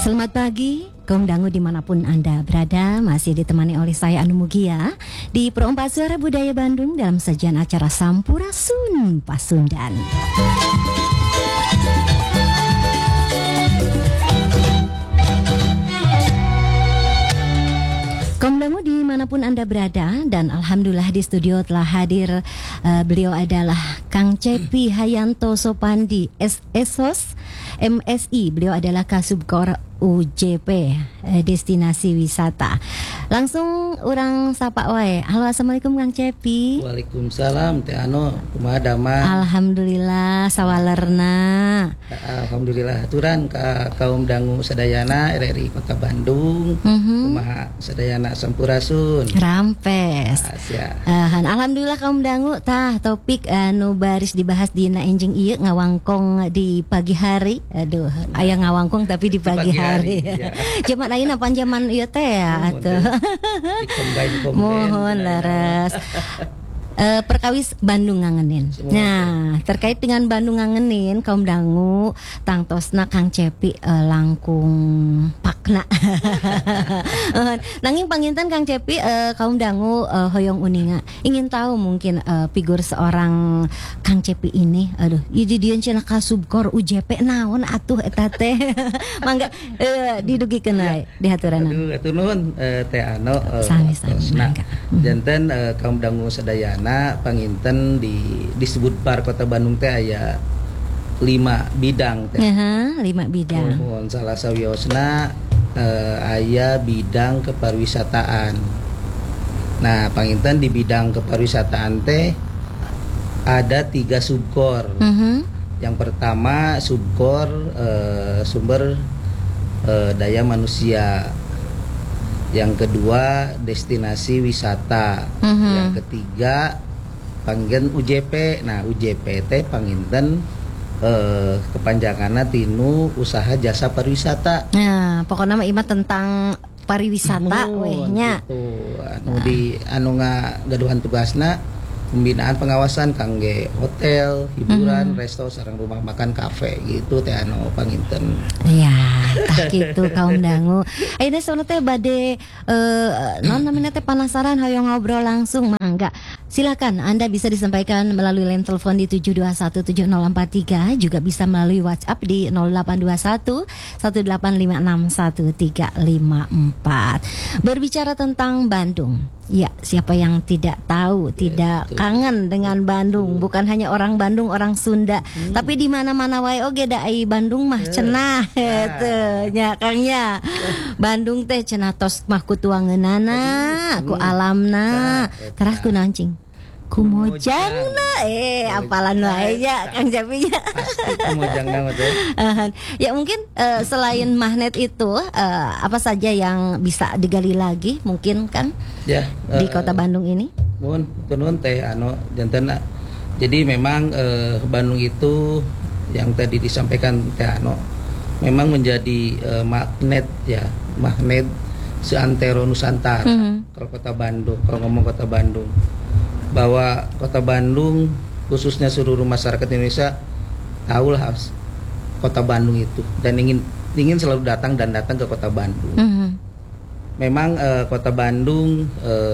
Selamat pagi, kaum dangu dimanapun Anda berada. Masih ditemani oleh saya Anu Mugia di Perompak Suara Budaya Bandung dalam sajian acara Sampurasun Pasundan. Kaum dangu dimanapun Anda berada, dan alhamdulillah di studio telah hadir beliau adalah Kang Cepi Hayanto Sopandi SSOS MSI. Beliau adalah Kasubkor UJP Destinasi Wisata. Langsung orang sapa wae. Halo, assalamualaikum Kang Cepi. Waalaikumsalam Teh Ano, kumaha damang? Alhamdulillah sawalerna. Alhamdulillah aturan ka kaum dangu sadayana RRI Kota Bandung. Kumaha sadayana sampurasun. Rampes. Ya. Alhamdulillah kaum dangu tah topik anu baris dibahas dina enjing ieu ngawangkong di pagi hari. Aduh, aya ngawangkong tapi di pagi hari. Ya. Zaman ayeuna panjaman ieu teh ya atuh. Mohon laras. Perkawis Bandung ngangenin. Nah, terkait dengan Bandung ngangenin, kaum dangu tangtosna Kang Cepi langkung pakna. Nanging panginten Kang Cepi kaum dangu hoyong uninga ingin tahu mungkin figur seorang Kang Cepi ini. Aduh, ieu dieun cenah Kasubkor UJP naon atuh eta teh. Mangga didugikeun wae dihaturana. Aduh, atuh nuhun Teh Ano. Sami-sami mangga. Janten kaum dangu sadayana panginten disebut bar Kota Bandung teh aya 5 bidang teh. 5 bidang. Mohon salah sawiosna aya bidang kepariwisataan. Nah, panginten di bidang kepariwisataan teh ada 3 subkor. Yang pertama subkor sumber daya manusia. Yang kedua destinasi wisata. Yang ketiga panginten UJP. Nah, UJP teh panginten kepanjanganna tinu usaha jasa pariwisata. Nah, pokoknya mah imah tentang pariwisata weh nya. Gitu. Anu ngagaduhan tugasna pembinaan pengawasan kangge hotel, hiburan, resto, sareng rumah makan, kafe gitu teh anu panginten. Ya, tah kitu kaum dangu. Ayeuna sono teh bade non namanya teh penasaran hoyong ngobrol langsung mangga. Silakan Anda bisa disampaikan melalui line telepon di 7217043, juga bisa melalui WhatsApp di 0821 1856154. Berbicara tentang Bandung. Ya, siapa yang tidak tahu, tidak kangen dengan Bandung? Bukan hanya orang Bandung, orang Sunda, tapi di mana-mana wae oge da ai Bandung mah cenah teu nya Kang nya. Bandung teh cenah tos mah ku tuangeunana, ku alamna, teras ku nancing. Kumojangna apalan wae nya Kang Cepi nya. Pasti kumojangna mah teh. Ya mungkin selain magnet itu apa saja yang bisa digali lagi mungkin kan ya, di Kota Bandung ini? Mun tunun teh anu janten. Jadi memang Bandung itu yang tadi disampaikan teh anu memang menjadi magnet ya, magnet seantero Nusantara. Kalau Kota Bandung, kalau ngomong Kota Bandung, bahwa Kota Bandung khususnya seluruh masyarakat Indonesia tahulah Kota Bandung itu dan ingin selalu datang ke Kota Bandung. Memang Kota Bandung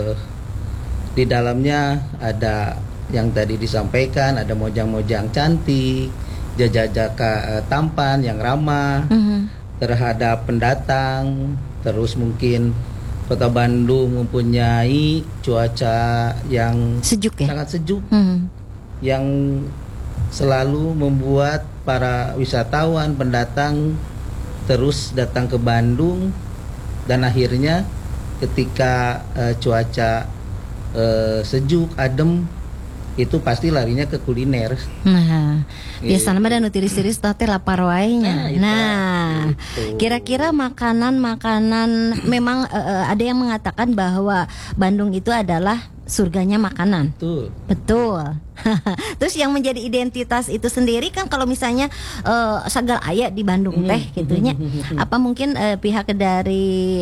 di dalamnya ada yang tadi disampaikan, ada mojang-mojang cantik, jajaka tampan yang ramah terhadap pendatang. Terus mungkin Kota Bandung mempunyai cuaca yang sejuk ya? Sangat sejuk, yang selalu membuat para wisatawan, pendatang terus datang ke Bandung. Dan akhirnya ketika cuaca sejuk, adem, itu pasti larinya ke kuliner. Nah, biasanya mah nu tiris-tiris teh lapar wae nya. Nah, kira-kira makanan memang ada yang mengatakan bahwa Bandung itu adalah surganya makanan. Betul. Terus yang menjadi identitas itu sendiri kan kalau misalnya sagal aya di Bandung teh gitunya. Apa mungkin pihak dari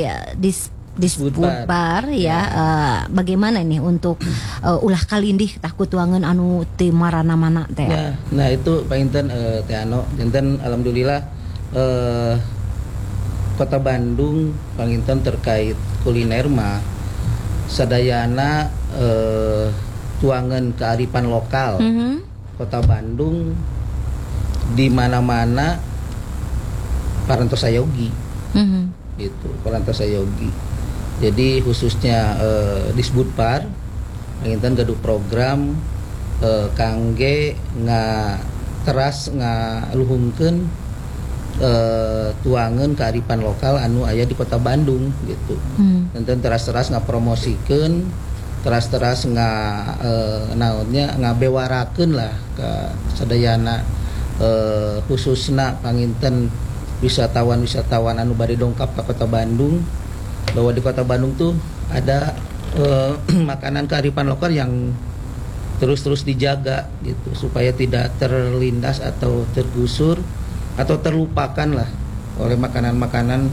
Disbudbar ya, bagaimana nih untuk ulah kalindih takut tuangan anu teu marana mana teh. Ya, nah itu panginten teh Ano, janten alhamdulillah Kota Bandung panginten terkait kuliner mah sadayana tuangan kearifan lokal. Kota Bandung di mana-mana parantosa yogi. Gitu, parantosa yogi. Jadi khususnya di Sbudpar panginten gaduh program kangge teras ngaluhungkeun tuangan kearifan lokal anu aya di Kota Bandung gitu. Enten teras-teras ngapromosikeun, teras-teras naonnya ngabewarakeun lah ke sadayana khususna panginten wisatawan anu bari dongkap ke Kota Bandung, bahwa di Kota Bandung tuh ada makanan kearifan lokal yang terus dijaga gitu supaya tidak terlindas atau tergusur atau terlupakan lah oleh makanan-makanan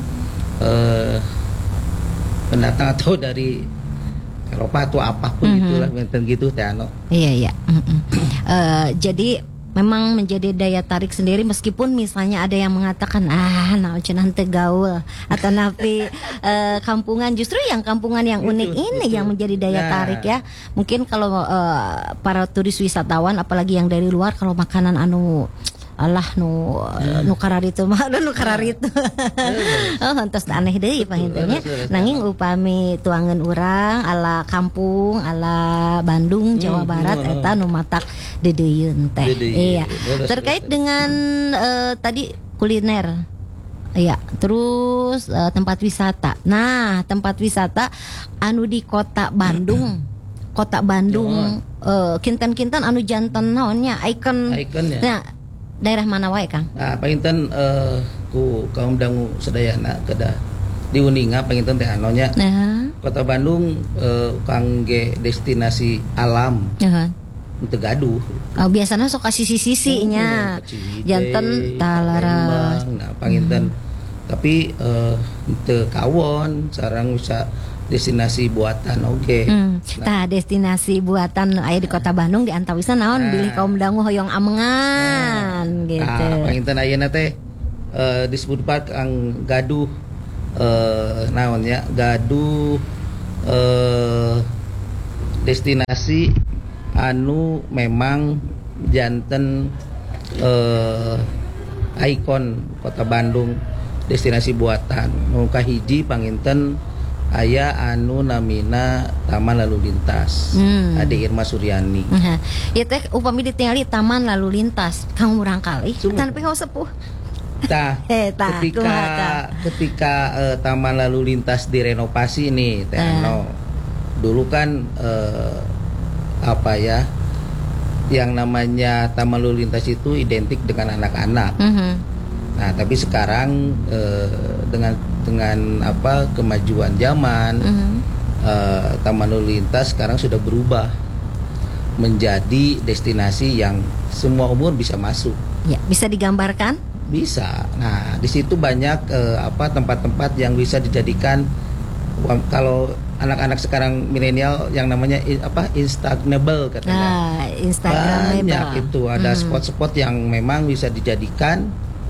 pendatang atau dari Eropa atau apapun itulah gitu Teh Ano. Iya. Jadi memang menjadi daya tarik sendiri meskipun misalnya ada yang mengatakan naon cenah teu gaul atau napi kampungan, justru yang kampungan yang unik ini yang menjadi daya tarik ya. Mungkin kalau para turis wisatawan apalagi yang dari luar kalau makanan anu Allah nu kararitu mah nu kararitu. Entos aneh deui pangintennya. Nanging upami tuangan urang ala kampung, ala Bandung, Jawa Barat eta nu matak dedeuyeun teh. Iya. Terkait dengan tadi kuliner. Iya, terus tempat wisata. Nah, tempat wisata anu di Kota Bandung. Kota Bandung kinten-kinten anu janten naonnya ikon. Nah, daerah mana wae Kang? Nah, panginten ku kaum dangu sadayana kedah di Uninga panginten teh anonya. Kota Bandung kangge destinasi alam. Teu gaduh. Biasana sok ka sisi-sisinya. Janten talaras. Nah, panginten tapi teu kawon sareng bisa destinasi buatan oke. Tah destinasi buatan aya di Kota Bandung di antawisa naon bilih kaum dangu hoyong amengan gitu. Panginten ayeuna teh di Sbudpar kang gaduh naonnya gaduh destinasi anu memang janten ikon Kota Bandung destinasi buatan. Nu kahiji panginten aya anu namina Taman Lalu Lintas. Ade Irma Suryani. Ya teh upami ditingali Taman Lalu Lintas, Kang murang kali. Tapi kau sepuh. Tah, ketika Taman Lalu Lintas direnovasi nih, Teh Ano. Dulu kan yang namanya Taman Lalu Lintas itu identik dengan anak-anak. Nah, tapi sekarang dengan kemajuan zaman, Taman Lalu Lintas sekarang sudah berubah menjadi destinasi yang semua umur bisa masuk. Ya, bisa digambarkan? Bisa. Nah, di situ banyak tempat-tempat yang bisa dijadikan kalau anak-anak sekarang milenial yang namanya Instagramable katanya. Instagramable. Banyak itu ada spot-spot yang memang bisa dijadikan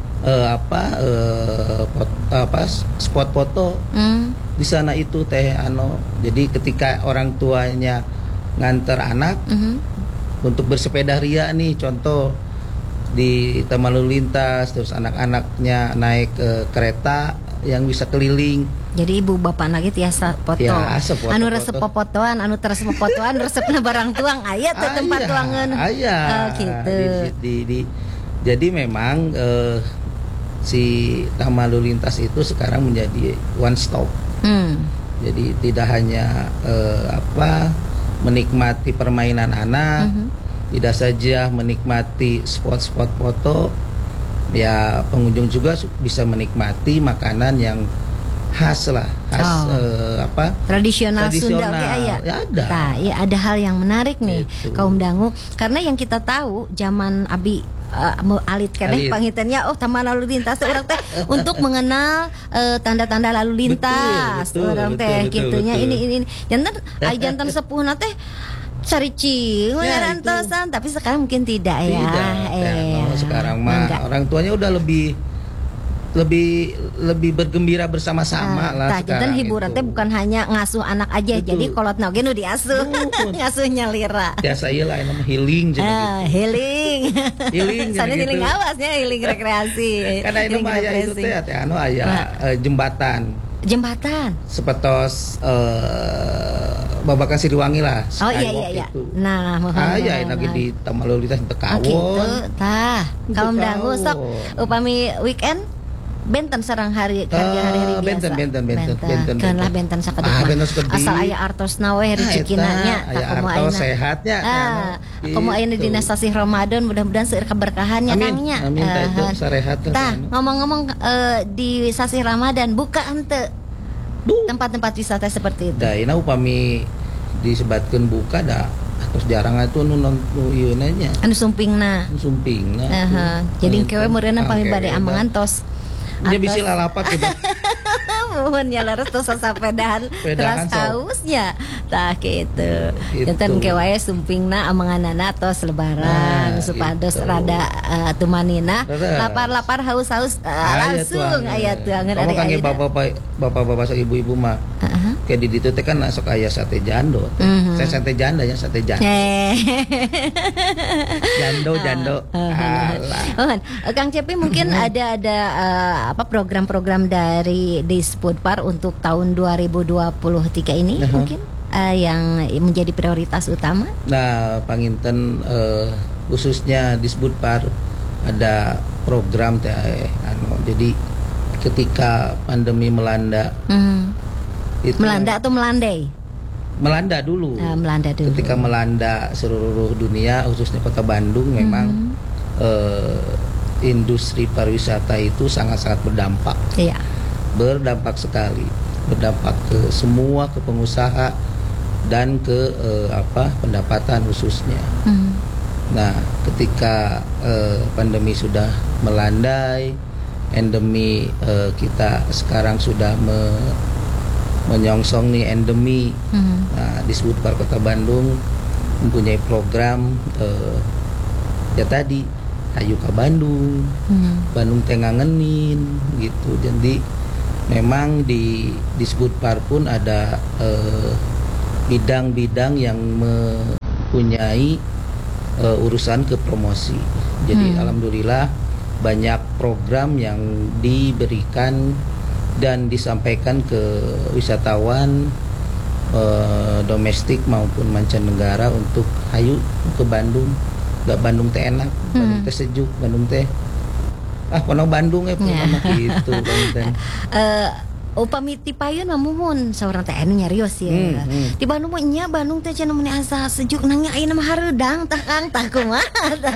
spot foto di sana itu Teh Ano. Jadi ketika orang tuanya nganter anak untuk bersepeda ria nih, contoh di Taman Lalu Lintas, terus anak-anaknya naik kereta yang bisa keliling. Jadi ibu bapak lagi tiasa foto. Anu resep popotoan, anu teresep popotoan, resepna barang tuang aya tuh tempat tuangan. Gitu. Jadi memang si Taman Lalu Lintas itu sekarang menjadi one stop. Jadi tidak hanya menikmati permainan anak, tidak saja menikmati spot-spot foto, ya pengunjung juga bisa menikmati makanan yang khas tradisional Sunda. Ya ada. Nah, ya ada hal yang menarik nih gitu. Kaum dangu, karena yang kita tahu zaman Abi alit keneh pangitannya Taman Lalu Lintas orang teh untuk mengenal tanda-tanda lalu lintas orang teh gitunya ini jantan jantan sepuhna teh caricing rantosan tapi sekarang mungkin tidak ya. Sekarang mah orang tuanya udah lebih lebih bergembira bersama-sama lah Tah, sekarang jadi hiburan itu. teh bukan hanya ngasuh anak aja. Betul. Jadi kolot nage nu diasuh. Betul. Ngasuhnya lira. Biasa ieu lah nama healing cenah gitu. Healing. Healing Sana gitu. healing awasnya, healing rekreasi. Karena ini Healing mah aya itu refreshing. teh anu aya jembatan Jembatan. sepetos Babakan Siliwangi lah. Oh iya Skywalk iya iya. itu. Nah, Aya lagi di Taman Lalu Lintas teu Oh gitu, kawon. tah. Teu Kaum dangu kawon. sok upami weekend benten sareng hari hari-hari biasa. Benten. Keun lah benten sakeduk Ah, mah. benten sakeduk. Asal aya artosna we rezekina nya Aya artos sehatnya. komo ayeuna dina sasi Ramadan mudah-mudahan seueur keberkahannya Amin. Kangnya. Amin tah itu sarehat Tah, ngomong-ngomong di sasi Ramadan buka henteu tempat-tempat wisata seperti itu. Da ina upami disebatkeun buka da terus jarang atuh nu ieu nya Anu sumpingna. sumpingna. Jadi kewe meureunna pami bade amangantos. Dia bisa lalapat gitu. Mohon ya laras tuh sasapedahan Pedahan, teras sok. kausnya tah gitu. Gitu. Janten kewae sumpingna amanganana tos lebaran Nah, supados gitu. rada tumanina Leres. lapar-lapar haus-haus langsung aya teu angeun Kamu ari kan ayeuna. bapak-bapak sok ibu-ibu mah. Kayak di ditu teh kan sok aya sate jando. Saya sate janda ya sate jando. Jando. Alah. Kang Cepi mungkin ada apa program-program dari Disputpar untuk tahun 2023 ini mungkin yang menjadi prioritas utama. Nah, panginten khususnya di Sbudpar ada program teh jadi ketika pandemi melanda itu Melanda atau melandai? melanda dulu. Melanda dulu. Ketika melanda seluruh dunia khususnya Kota Bandung memang industri pariwisata itu sangat-sangat berdampak. Iya. Berdampak sekali, berdampak ke semua, ke pengusaha dan ke pendapatan khususnya. Nah, ketika pandemi sudah melandai, endemi kita sekarang sudah menyongsong nih endemi. Nah, di Sbudpar Kota Bandung mempunyai program ya tadi Ayu ka Bandung, Bandung teh ngangenin gitu. Jadi memang di Sbudpar pun ada bidang-bidang yang mempunyai urusan ke promosi. Jadi alhamdulillah banyak program yang diberikan dan disampaikan ke wisatawan domestik maupun mancanegara untuk ayo ke Bandung. Gak Bandung teh enak, Bandung teh sejuk, Bandung teh kono Bandung pokoknya gitu konten. Upami ti payun mah mumun saurang teh anu nyarios ya. Di Bandung mah nya Bandung teh cenah mun asa sejuk nangnya ayeuna mah hareudang tah Kang tah kumaha.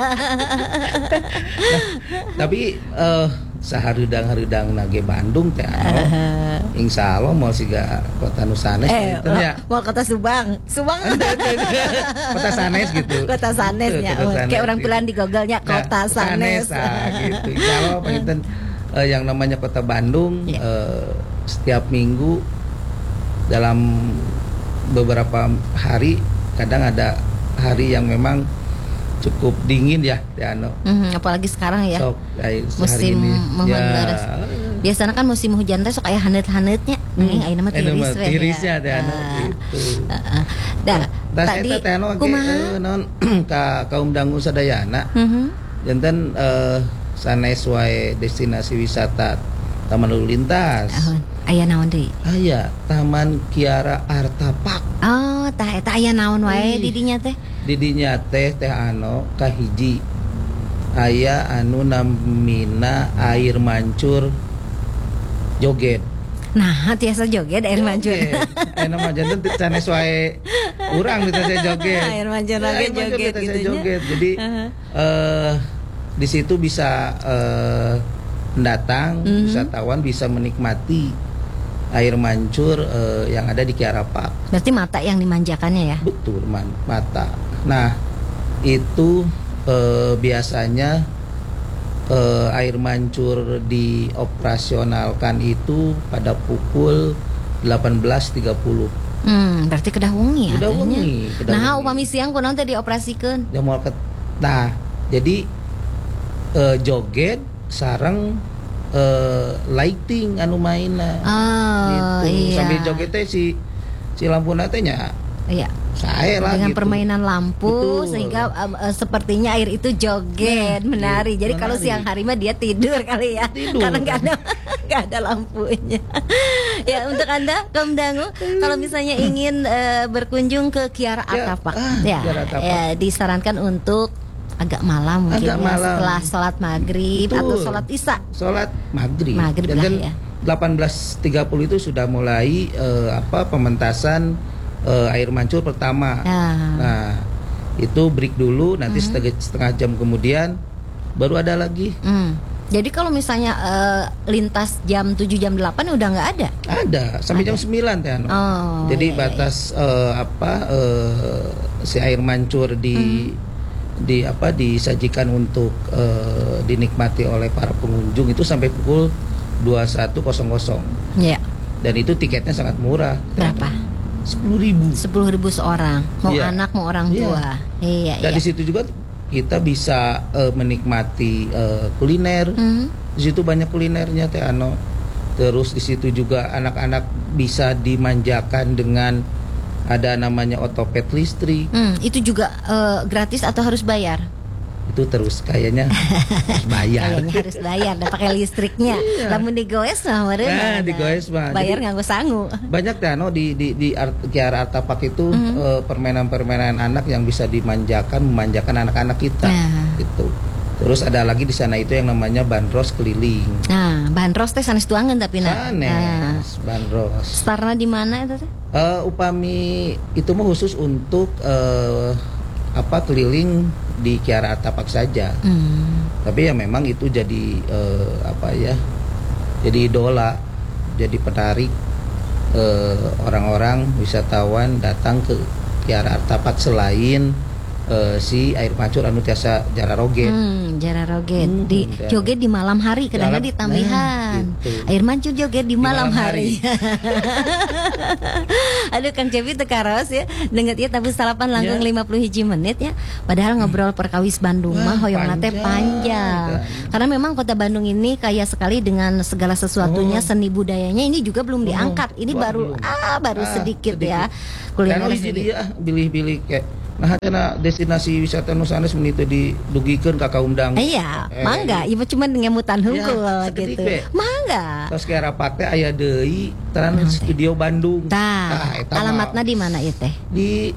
Tapi sahareudang-hareudang nage Bandung teh insya Allah mau siga kota nu sanes gitu ya. Mau kota Subang. Kota sanes gitu. Kota sanes nya. Kayak orang bilang di Google-nya kota sanes. Gitu. Insya Allah penginten yang namanya kota Bandung setiap minggu dalam beberapa hari kadang ada hari yang memang cukup dingin ya Tiano. Apalagi sekarang ya. Musim ya. Biasanya kan musim hujan teh sok aya haneut-haneutnya. Ayeuna mah tiris we. Tirisnya Tiano gitu. Tadi Tiano naon ka kaum dangu sadayana. Janten sanes wae destinasi wisata Taman Lalu Lintas. Aya naon deui? Aya Taman Kiara Artapak. Oh, tah eta aya naon wae di dinya teh? Di dinya teh kahiji aya anu namina air mancur joget. Nah, tiasa joget air mancur. Aya nama janten sanes wae urang bisa saya joget. Air mancur joget gitu. Jadi di situ bisa pendatang wisatawan bisa menikmati air mancur yang ada di Kiara Park. Berarti mata yang dimanjakannya ya? Betul, mata. Nah, itu biasanya air mancur dioperasionalkan itu pada pukul 18.30. Berarti kedah wengi ya. Kedah wengi. Nah, upami siang kunaon teh dioperasikeun? Nah, jadi joget sareng lighting anu mainna. Oh, Gitu. iya. Sambil joget teh si lampu nya Iya. saya lah Dengan gitu. permainan lampu Betul. sehingga sepertinya air itu joget, menari. Jadi kalau menari. siang hari mah dia tidur kali ya, Tidur. karena nggak ada lampunya. Ya, untuk Anda kaum dangu, kalau misalnya ingin berkunjung ke Kiara Artapak, Kiara Artapak. ya disarankan untuk agak malam mungkin Agak ya, malam. setelah sholat maghrib Betul. atau sholat isya. Sholat maghrib. Maghrib Dan lah kan ya. 18.30 itu sudah mulai pementasan air mancur pertama. Nah, itu break dulu, nanti setengah jam kemudian baru ada lagi. Jadi kalau misalnya lintas jam 7 jam 8 udah nggak ada. Ada sampai jam 9 teh anu. Oh, Jadi iya, batas si air mancur disajikan untuk dinikmati oleh para pengunjung itu sampai pukul 21.00. Iya. Dan itu tiketnya sangat murah. Berapa? 10.000. 10.000 seorang, mau Iya. anak mau orang Iya. tua. Iya, Dan iya. di situ juga kita bisa menikmati kuliner. Di situ banyak kulinernya teh Ano. Terus di situ juga anak-anak bisa dimanjakan dengan ada namanya otopet listrik. Itu juga gratis atau harus bayar? Itu terus kayaknya harus bayar. Kayaknya harus bayar, dan pakai listriknya. Iya. Lamun digoes mah meureun. Nah, digoes mah. Bayar Jadi- nganggo sangu. Banyak teh Ano di Kiara Artapak itu permainan-permainan anak yang bisa memanjakan anak-anak kita. Nah. Gitu. Terus ada lagi di sana itu yang namanya bandros keliling. Nah, bandros teh sanes tuangan tapi nah. Sanes, bandros. Startnya di mana itu teh? Upami itu mah khusus untuk keliling di Kiara Artapak saja. Tapi ya memang itu jadi jadi idola, jadi penarik orang-orang wisatawan datang ke Kiara Artapak selain si air mancur anu tiasa jararoget. Jararoget di dan- joget di malam hari, kadang-kadang Dalam- ditambihan. nah, gitu. Air mancur joget di malam malam hari. Aduh, Kang Cepi teu karos ya. Denget ieu tapi salapan langkung Ya. 50 hiji menit ya. Padahal ngobrol perkawis Bandung mah Wah, hoyongna teh panjang. Karena memang kota Bandung ini kaya sekali dengan segala sesuatunya, seni budayanya ini juga belum diangkat. Ini Wah, baru belum. baru sedikit ya. Kuliner Kuliner jadi sedikit. ya bilih-bilih kayak nah cenah destinasi wisata nu sanes mun itu didugikeun ka kaum dangu. Iya, mangga, ieu cuma ngemutan hungkul sekedik gitu. we. Mangga. Terus Kiara Artapak teh aya deui Trans Studio Bandung. Tah, eta mah alamatna di mana ieu teh? di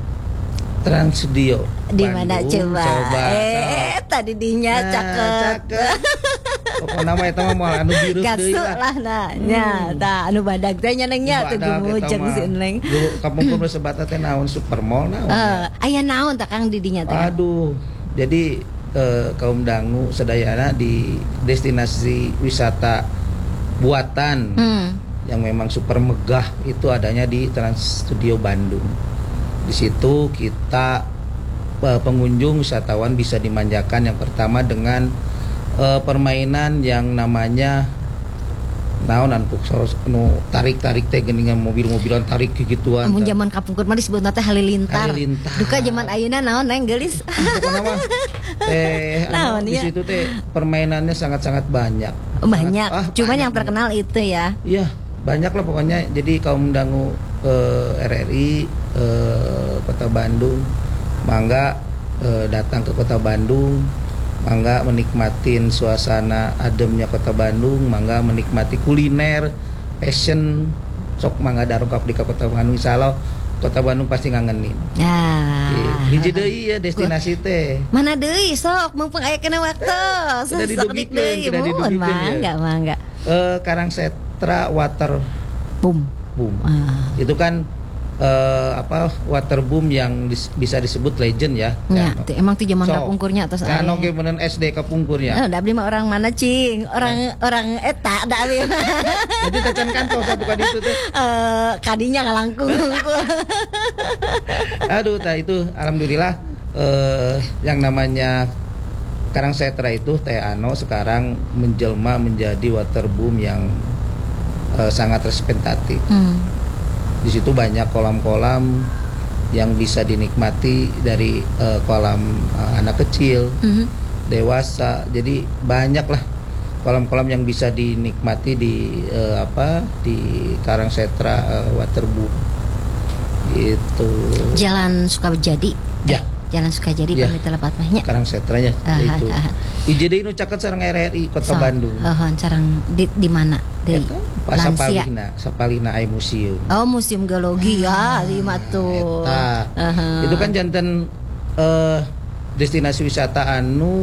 Trans Studio. Di mana Bandung. coba? Tadi dinya Nah, cakep. Pokona mah eta mah moal anu virus deui Gasu lah nah. Nya, tah anu badag teh nya Neng nya teh gumujeng si Neng. Kampung sebata teh naon supermall naon. Aya naon tah Kang di dinya teh? Aduh, jadi kaum dangu sedayana di destinasi wisata buatan yang memang super megah itu adanya di Trans Studio Bandung. Di situ kita pengunjung wisatawan bisa dimanjakan yang pertama dengan permainan yang namanya naon anpuk nu tarik-tarik teh geuningan mobil-mobilan tarik gituan. Amun zaman kapungkur mah disebutna teh halilintar. Halilintar. Duka zaman ayeuna naon Neng geulis? Pokoknya mah Naon di ya? situ teh permainannya sangat-sangat banyak. Banyak. Cuman banyak yang terkenal itu ya. Iya, banyak lah pokoknya. Jadi kaum dangu RRI Kota Bandung, mangga datang ke Kota Bandung, mangga menikmatin suasana ademnya Kota Bandung, mangga menikmati kuliner, fashion, sok mangga darongkap di Kota Bandung. Insyaallah Kota Bandung pasti ngangenin. Nah. Hiji deui ya destinasi teh. Mana deui sok mumpung aya kena waktu. Sudah Sok dik deui sudah mun didugikeun ya. mangga. Karangsetra Water Boom. Boom. Ah. Itu kan water boom yang bisa disebut legend ya. Ya, teh, emang ti zaman kapungkurnya atas ya, aya. no ge beneran SD kapungkurnya. Da abdi mah orang mana cing? Orang eta da abdi mah. Jadi tacan kantor satu kali itu teh. Kadinya ngalangkung. Aduh, itu alhamdulillah yang namanya Karangsetra itu Teh Ano sekarang menjelma menjadi water boom yang sangat representatif. Di situ banyak kolam-kolam yang bisa dinikmati dari kolam anak kecil, dewasa. Jadi banyak lah kolam-kolam yang bisa dinikmati di di Karangsetra Waterboom itu. Jalan Sukajadi. Ya. Jalan Sukajadi Ya. pamit lepatnya. Karangsetranya itu. IJD nu caket sareng RRI Kota Bandung. Sareng di mana? Di Lansia. Sapalina aya museum. Oh, Museum Geologi ya, di matu. Itu kan janten destinasi wisata anu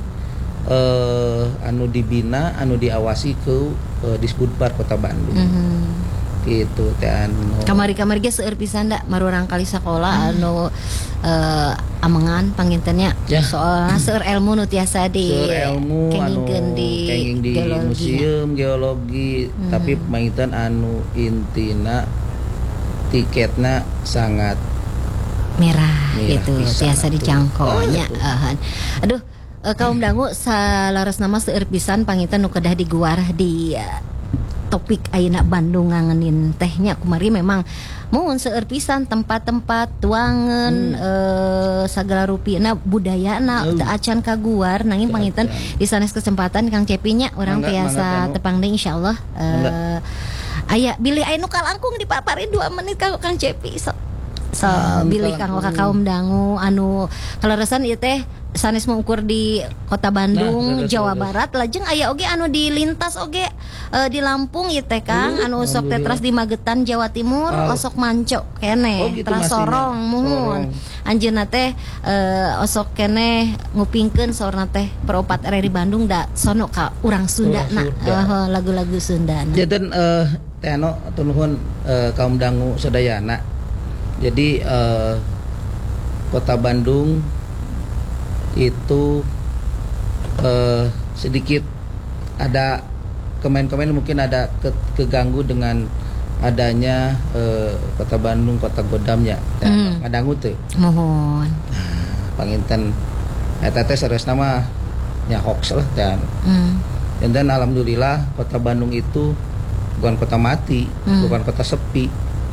dibina, anu diawasi ke Disbudpar Kota Bandung. Gitu teh anu. Kamari-kamari ge seueur pisan da marurang kali sakola anu amengan pangintennya Ya. soalna seueur ilmu nu tiasa di Seueur ilmu anu kengingkeun kenging di museum geologi, tapi panginten anu intina tiketna sangat merah gitu pisan tiasa atuh. dicangkonya. Aduh, kaum dangu salaras nama seueur pisan panginten nu kedah diguar di topik ayeuna Bandung ngangenin tehnya kumari memang mun seueur pisan tempat-tempat tuangan sagala rupina budayana teu acan kaguar nanging panginten di sanes kesempatan Kang Cepinya urang tiasa tepang deui insyaallah aya bilih aya nu kalangkung dipaparin 2 menit ka Kang Cepi so bilih kanggo ka kaum dangu anu kaleresan ieu teh sanes mengukur di Kota Bandung, Jawa Barat, lajeng aya oge anu di lintas oge di Lampung ieu teh Kang, anu sok tetras di Magetan Jawa Timur, osok manco kene, gitu trasorong muhun. Anjeunna teh osok kene ngupingkeun saurna teh peropat RRI Bandung da sono ka urang Sundana, lagu-lagu Sundana. Janten teh anu atuh nuhun kaum dangu sadayana. Jadi Kota Bandung itu sedikit ada komen-komen mungkin ada keganggu dengan adanya Kota Bandung Kota Godamnya ngadangu teh mohon panginten eta teh saresna mah nya hoax lah dan dan alhamdulillah Kota Bandung itu bukan kota mati, bukan kota sepi.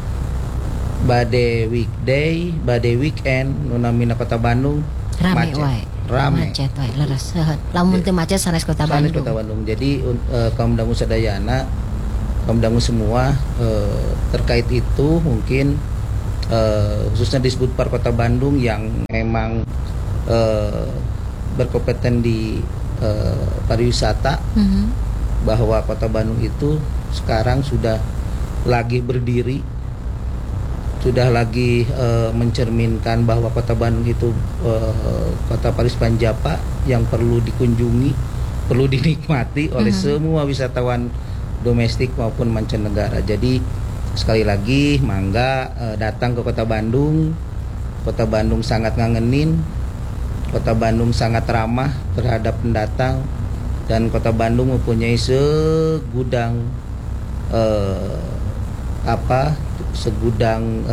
Bade weekday, bade weekend nu namina Kota Bandung rame wae. Rame. Macet wae leres. Lamun teu macet sanes Kota Bandung. Sanes Kota Bandung. Jadi kaum dangu sadayana, kaum dangu semua terkait itu mungkin khususnya di Disbudpar Kota Bandung yang memang berkompeten di pariwisata, bahwa Kota Bandung itu sekarang sudah lagi berdiri, sudah lagi mencerminkan bahwa Kota Bandung itu kota Paris Panjapa yang perlu dikunjungi, perlu dinikmati oleh semua wisatawan domestik maupun mancanegara. Jadi sekali lagi mangga datang ke Kota Bandung. Kota Bandung sangat ngangenin, Kota Bandung sangat ramah terhadap pendatang, dan Kota Bandung mempunyai segudang segudang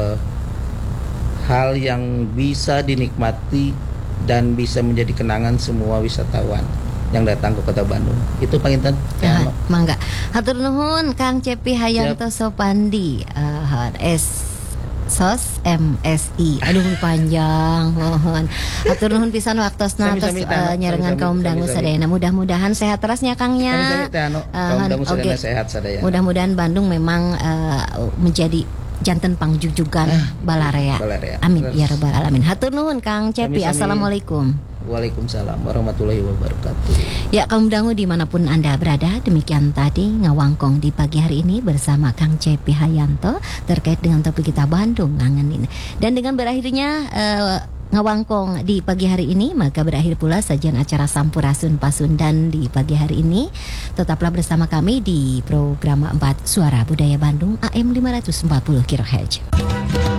hal yang bisa dinikmati dan bisa menjadi kenangan semua wisatawan yang datang ke Kota Bandung. Itu panginten. Mangga. Hatur nuhun Kang Cepi Hayanto Sopandi, SOS MSI. Aduh panjang, mohon. Hatur nuhun pisan waktosna atas nyarengan kaum dangu sadayana. Mudah-mudahan sehat terusnya Kangnya. Kaum dangu sadayana sehat sadayana. Mudah-mudahan Bandung memang menjadi janten pangjujugan balarea. Amin ya rabbal alamin. Hatur nuhun Kang Cepi. Assalamualaikum. Waalaikumsalam warahmatullahi wabarakatuh. Ya kaum dangu dimanapun Anda berada, demikian tadi ngawangkong di pagi hari ini bersama Kang Cepi Hayanto terkait dengan topik kita Bandung ngangenin. Dan dengan berakhirnya ngawangkong di pagi hari ini, maka berakhir pula sajian acara Sampurasun Pasundan di pagi hari ini. Tetaplah bersama kami di program 4 Suara Budaya Bandung AM 540 kHz.